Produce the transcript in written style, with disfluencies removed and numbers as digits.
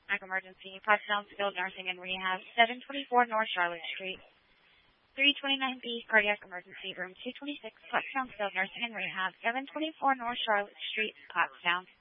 Cardiac emergency, Pottstown Skilled Nursing and Rehab, 724 North Charlotte Street. 329B, cardiac emergency, room 226, Pottstown Skilled Nursing and Rehab, 724 North Charlotte Street, Pottstown.